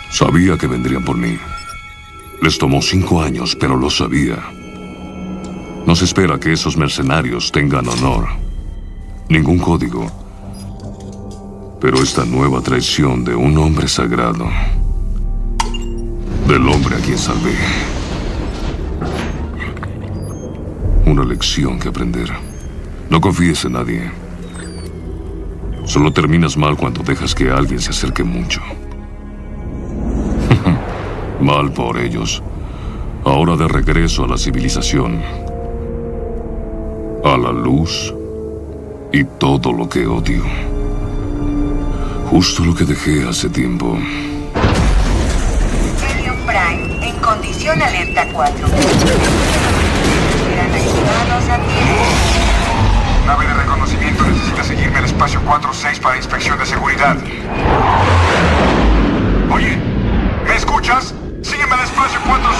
Sabía que vendrían por mí. Les tomó 5 años, pero lo sabía. No se espera que esos mercenarios tengan honor. Ningún código. Pero esta nueva traición de un hombre sagrado. Del hombre a quien salvé. Una lección que aprender. No confíes en nadie. Solo terminas mal cuando dejas que alguien se acerque mucho. Mal por ellos. Ahora de regreso a la civilización. A la luz. Y todo lo que odio. Justo lo que dejé hace tiempo. Helium Prime, en condición alerta 4. Serán activados a tiempo. Nave de reconocimiento necesita seguirme al espacio 4-6 para inspección de seguridad. Oye, ¿me escuchas? Sígueme al espacio 4-6.